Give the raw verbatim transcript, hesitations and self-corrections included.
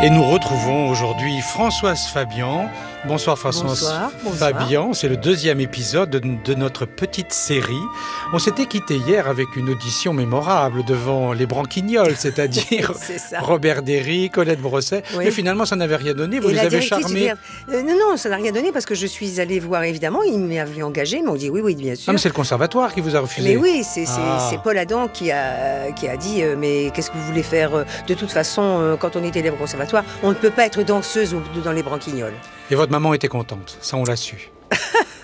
Et nous retrouvons aujourd'hui Françoise Fabian. Bonsoir Françoise bonsoir, bonsoir. Fabian, c'est le deuxième épisode de, de notre petite série. On s'était quitté hier avec une audition mémorable devant les Branquignols, c'est-à-dire Robert Derry, Colette Brosset. Oui. Mais finalement, ça n'avait rien donné, vous Et les avez charmés. Euh, non, non, ça n'a rien donné parce que je suis allée voir, évidemment, ils m'avaient engagé, ils m'ont dit oui, oui, bien sûr. Ah, mais c'est le conservatoire qui vous a refusé. Mais oui, c'est, ah. c'est, c'est Paul Adam qui a, qui a dit euh, mais qu'est-ce que vous voulez faire? De toute façon, euh, quand on est élève au conservatoire, on ne peut pas être danseuse dans les Branquignols. Et votre maman était contente, ça on l'a su.